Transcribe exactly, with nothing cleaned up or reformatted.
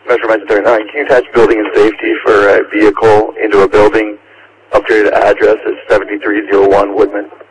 Measurement thirty-nine. Can you attach building and safety for a vehicle into a building? Updated address is seventy-three oh one Woodman.